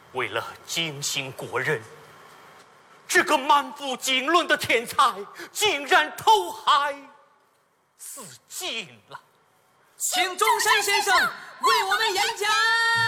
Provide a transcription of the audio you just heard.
为了惊醒国人，这个满腹经纶的天才竟然投海自尽了。 请中山先生为我们演讲。